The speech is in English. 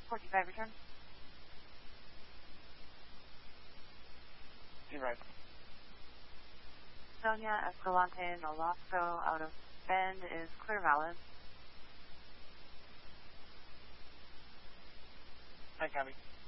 45 return. You're right. Sonia Escalante Nolasco out of Bend is clear valid. Hi, Cabby.